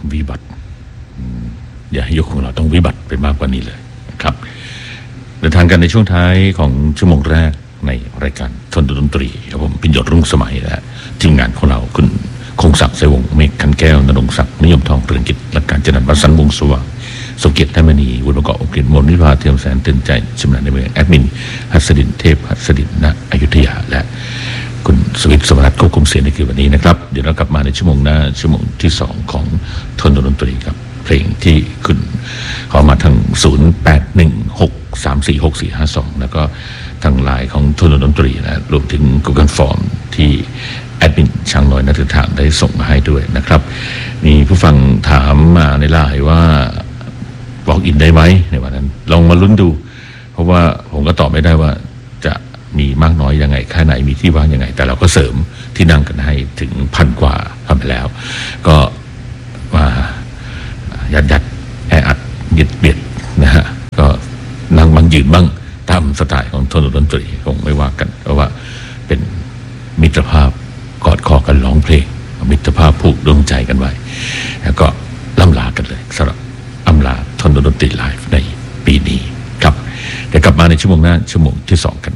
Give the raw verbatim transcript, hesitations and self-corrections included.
วิบัติอย่าให้ยุคของเราต้องวิบัติไปมากกว่านี้เลยนะครับเดินทางกันในช่วงท้ายของชั่วโมงแรกในรายการทนดนตรีครับผมพิญญรุ่งสมัยและทีมงานของเราคุณคงศักดิ์เสวงเมฆขันแก้วนรงศักดิ์นิยมทองเปลืองกิจและการจัดวัสันวงศ์สว่างสมเกียรติไทยมณีวุฒิประกอบองค์กฤษมนวิภาเทียมแสนตื่นใจชำนาญในเมืองแอดมินหัสดินเทพหัสดินณอยุธยาและคุณสวิทย์สมรัตน์ควบคุมเสียงในคืนวันนี้นะครับเดี๋ยวเรากลับมาในชั่วโมงหน้าชั่วโมงที่สองของทนดนตรีครับเพลงที่คุณขอมาทางศูนย์แปดหนึ่งหกสามสี่หกสี่ห้าสองแล้วก็ทางไลน์ของทนดนตรีนะรวมถึง Google Form ที่แอดมินช่างน้อยนักเดินทางได้ส่งมาให้ด้วยนะครับมีผู้ฟังถามมาในไลน์ว่าบอกอินได้ไหมในวันนั้นลองมาลุ้นดูเพราะว่าผมก็ตอบไม่ได้ว่าจะมีมากน้อยยังไงแค่ไหนมีที่ว่างยังไงแต่เราก็เสริมที่นั่งกันให้ถึงพันกว่าทำไปแล้วก็มายัดยัดแออัดเบียดเบียดนะฮะก็นั่งบังยืนบ้างตามสไตล์ของทนดนตรีคงไม่ว่ากันเพราะว่าเป็นมิตรภาพกอดคอกันร้องเพลงมิตรภาพผูกดวงใจกันไว้แล้วก็ล่ำลากันเลยสำหรับอำลาทนดนตรีไลฟ์ในปีนี้ครับเดี๋ยวกลับมาในชั่วโมงหน้าชั่วโมงที่สองกัน